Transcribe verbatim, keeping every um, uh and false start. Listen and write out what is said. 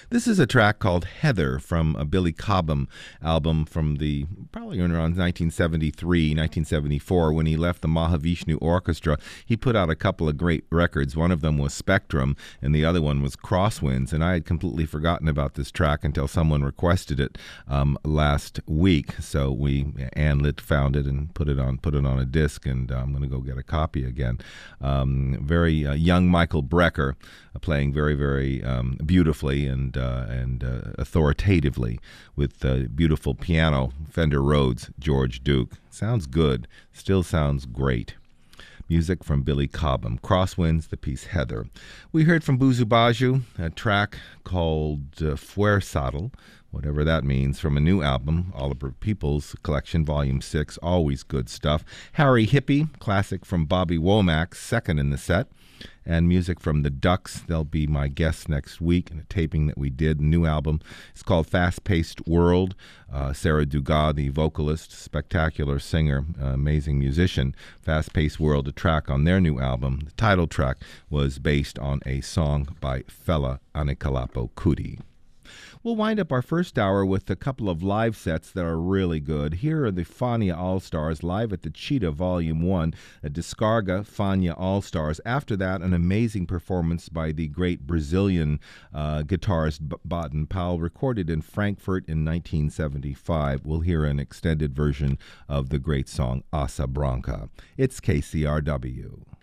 This is a track called Heather from a Billy Cobham album from the probably around nineteen seventy-three, nineteen seventy-four when he left the Mahavishnu Orchestra. He put out a couple of great records. One of them was Spectrum and the other one was Crosswinds, and I had completely forgotten about this track until someone requested it um, last week. So we, Ann Litt found it and put it on put it on a disc, and uh, I'm going to go get a copy again. Um, very uh, young Michael Brecker uh, playing very, very um, beautifully and uh, and uh, authoritatively with uh, beautiful piano, Fender Rhodes, George Duke. Sounds good. Still sounds great. Music from Billy Cobham. Crosswinds, the piece Heather. We heard from Buzu Baju, a track called uh, Fuerzadel, whatever that means, from a new album, Oliver Peoples Collection, Volume six. Always good stuff. Harry Hippie, classic from Bobby Womack, second in the set. And music from the Ducks. They'll be my guests next week in a taping that we did. New album. It's called Fast Paced World. Uh, Sarah Dugas, the vocalist, spectacular singer, uh, amazing musician. Fast Paced World, a track on their new album. The title track was based on a song by Fela Anikulapo Kuti. We'll wind up our first hour with a couple of live sets that are really good. Here are the Fania All-Stars live at the Cheetah Volume one, a Descarga Fania All-Stars. After that, an amazing performance by the great Brazilian uh, guitarist B- Baden Powell, recorded in Frankfurt in nineteen seventy-five. We'll hear an extended version of the great song Asa Branca. It's K C R W.